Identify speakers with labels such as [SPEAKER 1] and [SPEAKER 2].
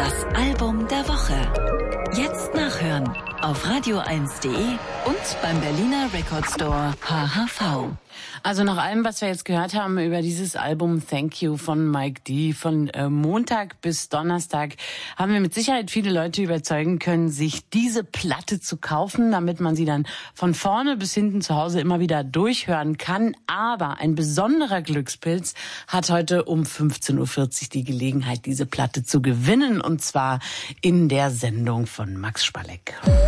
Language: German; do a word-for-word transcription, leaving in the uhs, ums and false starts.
[SPEAKER 1] Das Album der Woche. Jetzt nachhören auf radio eins punkt de und beim Berliner Record Store H H V.
[SPEAKER 2] Also nach allem, was wir jetzt gehört haben über dieses Album Thank You von Mike D. von äh, Montag bis Donnerstag, haben wir mit Sicherheit viele Leute überzeugen können, sich diese Platte zu kaufen, damit man sie dann von vorne bis hinten zu Hause immer wieder durchhören kann. Aber ein besonderer Glückspilz hat heute um fünfzehn Uhr vierzig die Gelegenheit, diese Platte zu gewinnen, und zwar in der Sendung von Max Spalleck.